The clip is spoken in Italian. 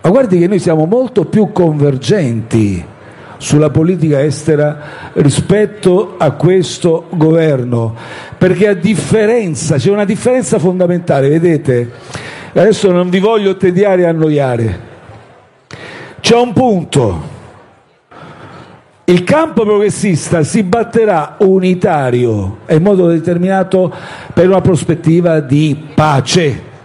Ma guardi che noi siamo molto più convergenti sulla politica estera rispetto a questo governo, perché c'è una differenza fondamentale, vedete, adesso non vi voglio tediare e annoiare, c'è un punto: il campo progressista si batterà unitario e in modo determinato per una prospettiva di pace,